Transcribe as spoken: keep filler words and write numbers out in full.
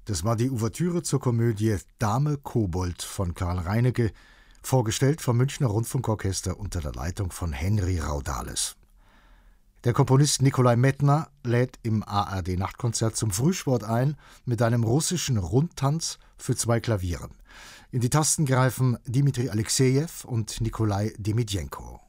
Das war die Ouvertüre zur Komödie Dame Kobold von Karl Reinecke, vorgestellt vom Münchner Rundfunkorchester unter der Leitung von Henry Raudales. Der Komponist Nikolai Medtner lädt im A R D-Nachtkonzert zum Frühsport ein mit einem russischen Rundtanz für zwei Klavieren. In die Tasten greifen Dmitri Alexejew und Nikolai Demidjenko.